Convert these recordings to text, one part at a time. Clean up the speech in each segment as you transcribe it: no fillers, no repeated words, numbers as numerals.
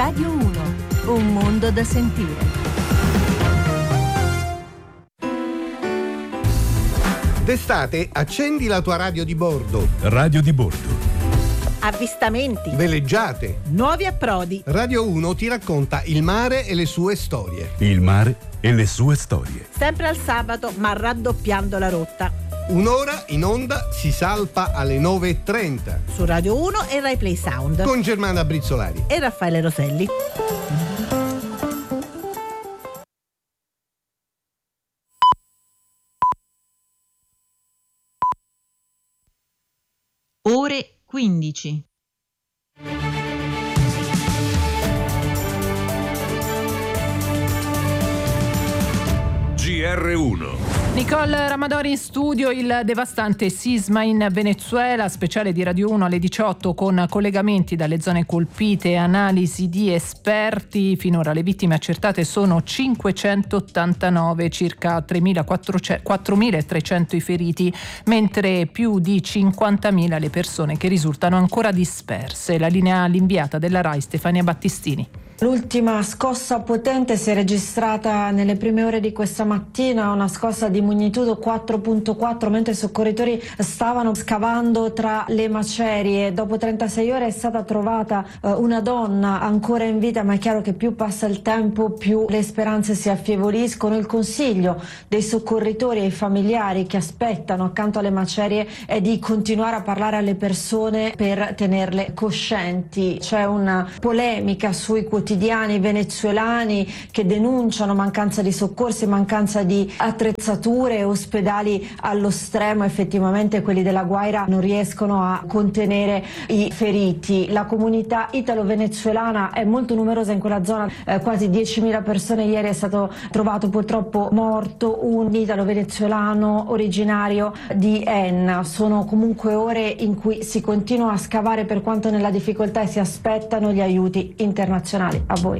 Radio 1, un mondo da sentire. D'estate accendi la tua radio di bordo. Radio di bordo. Avvistamenti, Veleggiate. nuovi approdi. Radio 1 ti racconta il mare e le sue storie. Il mare e le sue storie. Sempre al sabato, ma raddoppiando la rotta. Un'ora in onda si salpa alle 9:30. Su Radio 1 e Rai Play Sound. Con Germana Brizzolari e Raffaele Roselli. Ore 15. GR1. Nicole Ramadori in studio. Il devastante sisma in Venezuela, speciale di Radio 1 alle 18 con collegamenti dalle zone colpite e analisi di esperti. Finora le vittime accertate sono 589, circa 4.300 i feriti, mentre più di 50.000 le persone che risultano ancora disperse. La linea all'inviata della Rai Stefania Battistini. L'ultima scossa potente si è registrata nelle prime ore di questa mattina, una scossa di magnitudo 4.4, mentre i soccorritori stavano scavando tra le macerie. Dopo 36 ore è stata trovata una donna ancora in vita, ma è chiaro che più passa il tempo più le speranze si affievoliscono. Il consiglio dei soccorritori e ai familiari che aspettano accanto alle macerie è di continuare a parlare alle persone per tenerle coscienti. C'è una polemica sui quotidiani venezuelani che denunciano mancanza di soccorsi, mancanza di attrezzature, ospedali allo stremo. Effettivamente quelli della Guaira non riescono a contenere i feriti. La comunità italo-venezuelana è molto numerosa in quella zona, quasi 10.000 persone. Ieri è stato trovato purtroppo morto un italo-venezuelano originario di Enna. Sono comunque ore in cui si continua a scavare per quanto nella difficoltà e si aspettano gli aiuti internazionali. A voi.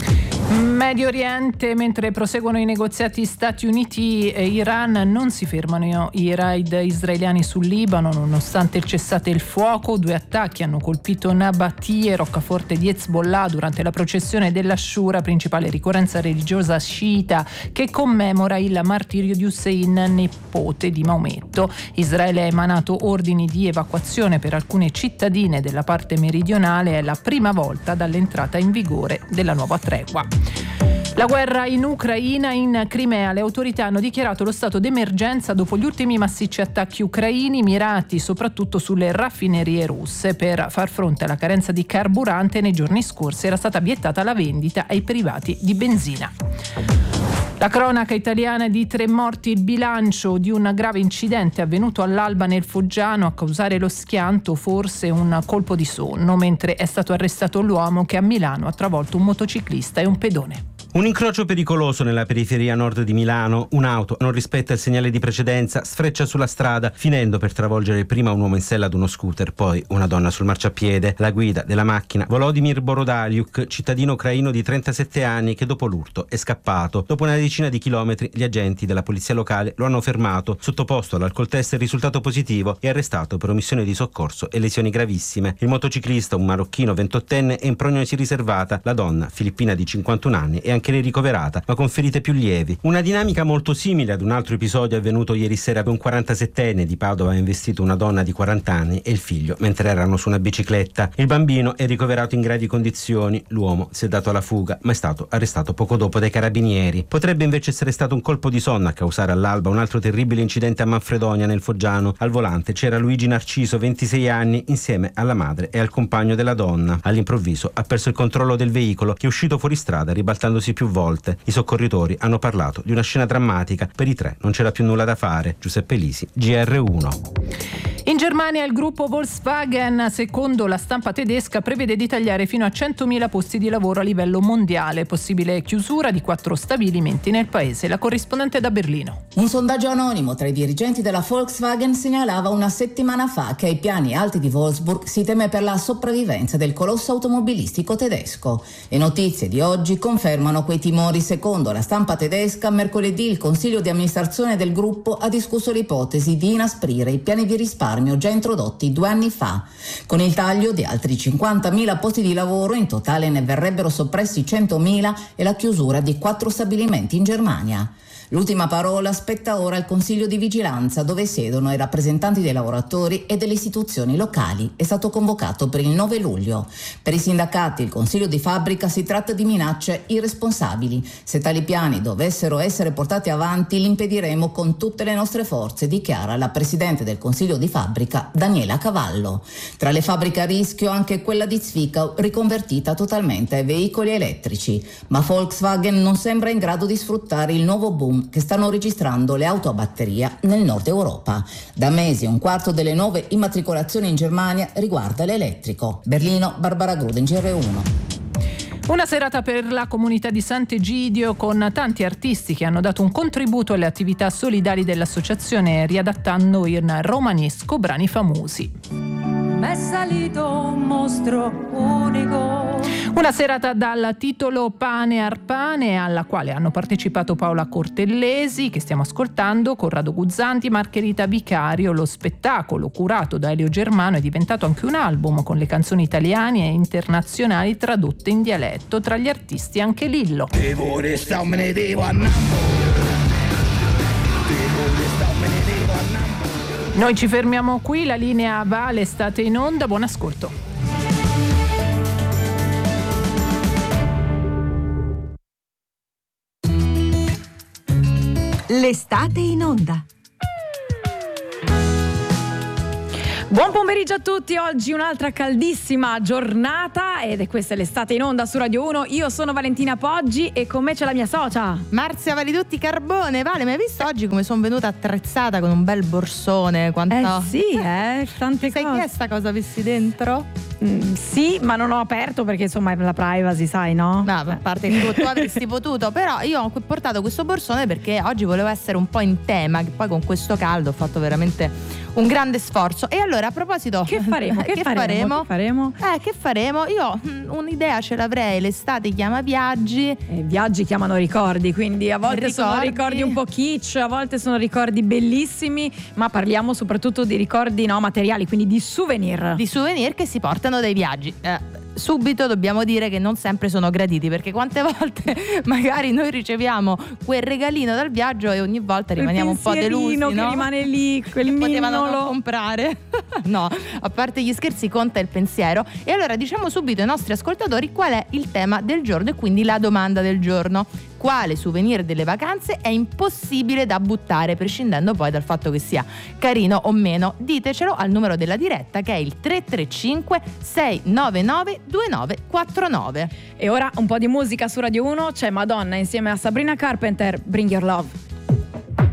Medio Oriente, mentre proseguono i negoziati Stati Uniti e Iran, non si fermano i raid israeliani sul Libano nonostante il cessate il fuoco. 2 attacchi hanno colpito Nabatie, roccaforte di Hezbollah, durante la processione dell'Ashura, principale ricorrenza religiosa sciita che commemora il martirio di Hussein, nipote di Maometto. Israele ha emanato ordini di evacuazione per alcune cittadine della parte meridionale. È la prima volta dall'entrata in vigore della nuova tregua. La guerra in Ucraina. In Crimea le autorità hanno dichiarato lo stato d'emergenza dopo gli ultimi massicci attacchi ucraini mirati soprattutto sulle raffinerie russe. Per far fronte alla carenza di carburante nei giorni scorsi era stata vietata la vendita ai privati di benzina. La cronaca italiana di 3 morti, il bilancio di un grave incidente avvenuto all'alba nel Foggiano. A causare lo schianto forse un colpo di sonno, mentre è stato arrestato l'uomo che a Milano ha travolto un motociclista e un pedone. Un incrocio pericoloso nella periferia nord di Milano. Un'auto non rispetta il segnale di precedenza, sfreccia sulla strada, finendo per travolgere prima un uomo in sella ad uno scooter, poi una donna sul marciapiede. La guida della macchina, Volodymyr Borodaliuk, cittadino ucraino di 37 anni che dopo l'urto è scappato. Dopo una decina di chilometri gli agenti della polizia locale lo hanno fermato, sottoposto all'alcol test, il risultato positivo, e arrestato per omissione di soccorso e lesioni gravissime. Il motociclista, un marocchino 28enne, è in prognosi riservata. La donna, filippina di 51 anni, è anche lei ricoverata, ma con ferite più lievi. Una dinamica molto simile ad un altro episodio avvenuto ieri sera. Un 47enne di Padova ha investito una donna di 40 anni e il figlio mentre erano su una bicicletta. Il bambino è ricoverato in gravi condizioni. L'uomo si è dato alla fuga, ma è stato arrestato poco dopo dai carabinieri. Potrebbe invece essere stato un colpo di sonno a causare all'alba un altro terribile incidente a Manfredonia, nel Foggiano. Al volante c'era Luigi Narciso, 26 anni, insieme alla madre e al compagno della donna. All'improvviso ha perso il controllo del veicolo, che è uscito fuori strada ribaltandosi più volte. I soccorritori hanno parlato di una scena drammatica. Per i 3 non c'era più nulla da fare. Giuseppe Lisi, GR1. In Germania il gruppo Volkswagen, secondo la stampa tedesca, prevede di tagliare fino a 100.000 posti di lavoro a livello mondiale. Possibile chiusura di 4 stabilimenti nel paese. La corrispondente da Berlino. Un sondaggio anonimo tra i dirigenti della Volkswagen segnalava una settimana fa che ai piani alti di Wolfsburg si teme per la sopravvivenza del colosso automobilistico tedesco. Le notizie di oggi confermano quei timori. Secondo la stampa tedesca, mercoledì il consiglio di amministrazione del gruppo ha discusso l'ipotesi di inasprire i piani di risparmio già già introdotti 2 anni fa. Con il taglio di altri 50.000 posti di lavoro, in totale ne verrebbero soppressi 100.000 e la chiusura di 4 stabilimenti in Germania. L'ultima parola spetta ora al Consiglio di Vigilanza, dove siedono i rappresentanti dei lavoratori e delle istituzioni locali. È stato convocato per il 9 luglio. Per i sindacati, il Consiglio di Fabbrica, si tratta di minacce irresponsabili. Se tali piani dovessero essere portati avanti, li impediremo con tutte le nostre forze, dichiara la Presidente del Consiglio di Fabbrica, Daniela Cavallo. Tra le fabbriche a rischio anche quella di Zwickau, riconvertita totalmente ai veicoli elettrici. Ma Volkswagen non sembra in grado di sfruttare il nuovo boom che stanno registrando le auto a batteria nel nord Europa. Da mesi 1/4 delle nuove immatricolazioni in Germania riguarda l'elettrico. Berlino, Barbara Gruden, GR1. Una serata per la comunità di Sant'Egidio con tanti artisti che hanno dato un contributo alle attività solidali dell'associazione, riadattando in romanesco brani famosi. M'è salito un mostro unico. Una serata dal titolo Pane Arpane, alla quale hanno partecipato Paola Cortellesi, che stiamo ascoltando, Corrado Guzzanti, Margherita Vicario. Lo spettacolo, curato da Elio Germano, è diventato anche un album con le canzoni italiane e internazionali tradotte in dialetto. Tra gli artisti anche Lillo. Noi ci fermiamo qui, la linea va, l'estate in onda, buon ascolto. L'estate in onda. Buon pomeriggio a tutti, oggi un'altra caldissima giornata ed è questa l'estate in onda su Radio 1. Io sono Valentina Poggi e con me c'è la mia socia Marzia Validutti Carbone. Vale, mi hai visto oggi come sono venuta attrezzata con un bel borsone? Quanto... tante Sai cose. che è sta cosa avessi dentro? Sì, ma non ho aperto perché insomma è la privacy, sai, no? No, a parte che tu avresti potuto, però io ho portato questo borsone perché oggi volevo essere un po' in tema, che poi con questo caldo ho fatto veramente un grande sforzo. E allora, a proposito, Che faremo? Che faremo? Io un'idea ce l'avrei. L'estate chiama viaggi. Viaggi chiamano ricordi, quindi a volte sono ricordi un po' kitsch, a volte sono ricordi bellissimi, ma parliamo soprattutto di ricordi materiali, quindi di souvenir. Di souvenir che si portano dai viaggi. Subito dobbiamo dire che non sempre sono graditi, perché quante volte magari noi riceviamo quel regalino dal viaggio e ogni volta rimaniamo un po' delusi, no? Che rimane lì, quel potevano mignolo non comprare. No, a parte gli scherzi conta il pensiero. E allora diciamo subito ai nostri ascoltatori qual è il tema del giorno e quindi la domanda del giorno: quale souvenir delle vacanze è impossibile da buttare, prescindendo poi dal fatto che sia carino o meno? Ditecelo al numero della diretta, che è il 335 699 2949. E ora un po' di musica su Radio 1, c'è Madonna insieme a Sabrina Carpenter, Bring Your Love.